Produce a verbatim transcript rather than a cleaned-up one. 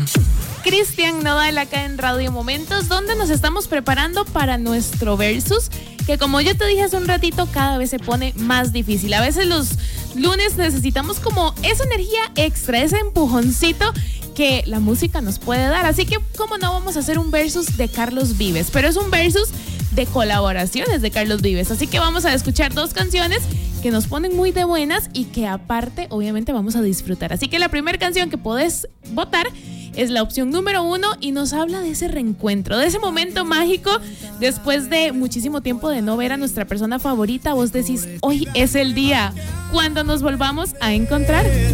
Cristian Nodal acá en Radio Momentos, donde nos estamos preparando para nuestro versus, que como yo te dije hace un ratito, cada vez se pone más difícil. A veces los lunes necesitamos como esa energía extra, ese empujoncito que la música nos puede dar. Así que, ¿cómo no vamos a hacer un versus de Carlos Vives? Pero es un versus de colaboraciones de Carlos Vives. Así que vamos a escuchar dos canciones que nos ponen muy de buenas y que aparte, obviamente, vamos a disfrutar. Así que la primera canción que podés votar es la opción número uno y nos habla de ese reencuentro, de ese momento mágico después de muchísimo tiempo de no ver a nuestra persona favorita. Vos decís, hoy es el día, cuando nos volvamos a encontrar.